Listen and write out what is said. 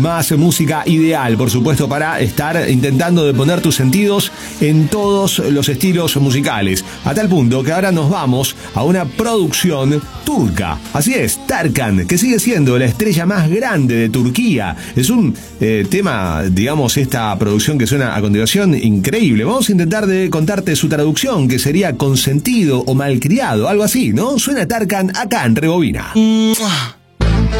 Más música ideal, por supuesto, para estar intentando de poner tus sentidos en todos los estilos musicales. A tal punto que ahora nos vamos a una producción turca. Así es, Tarkan, que sigue siendo la estrella más grande de Turquía. Es un tema, digamos, esta producción que suena a continuación, increíble. Vamos a intentar de contarte su traducción, que sería consentido o malcriado, algo así, ¿no? Suena Tarkan acá en Rebobina.